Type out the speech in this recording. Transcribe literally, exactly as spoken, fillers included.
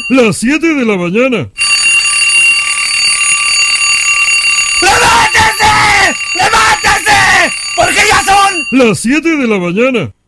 las siete de la mañana. ¡Levántese! ¡Levántese! Porque ya son Las siete de la mañana.